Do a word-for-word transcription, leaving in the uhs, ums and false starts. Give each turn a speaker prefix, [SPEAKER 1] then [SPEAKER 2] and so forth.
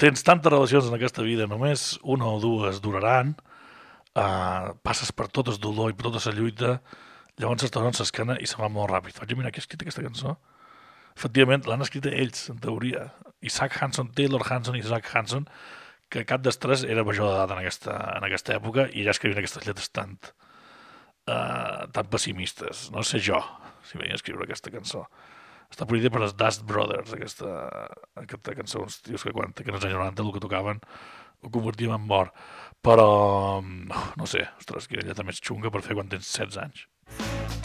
[SPEAKER 1] tens tantes relacions en aquesta vida, només una o dues duraran, uh, passes per tot el dolor i per tota la lluita, llavors es tornen l'esquena i se va molt ràpid. Vaig a mirar qui ha escrit aquesta cançó. Efectivament, l'han escrit ells, en teoria. Isaac Hanson, Taylor Hanson i Isaac Hanson, que cap dels tres era major d'edat en, aquesta, en aquesta època i ja escrivien aquestes lletres tan, uh, tan pessimistes. No sé jo, si venia a escriure aquesta cançó. Està produïda per els Dust Brothers, aquesta, aquesta cançó, uns tios que quan que en els anys noranta el que tocaven ho convertíem en mort. Però, no, no sé, ostres, quina lletra més xunga per fer quan tens setze anys.